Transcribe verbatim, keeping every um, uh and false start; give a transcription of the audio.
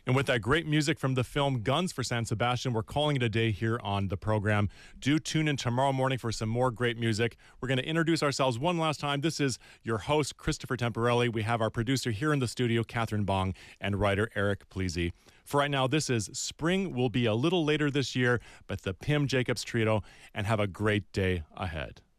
And with that great music from the film Guns for San Sebastian, we're calling it a day here on the program. Do tune in tomorrow morning for some more great music. We're going to introduce ourselves one last time. This is your host, Christopher Temporelli. We have our producer here in the studio, Catherine Bong, and writer Eric Pleasy. For right now, this is Spring Will Be a Little Later This Year, but the Pim Jacobs Trio, and have a great day ahead.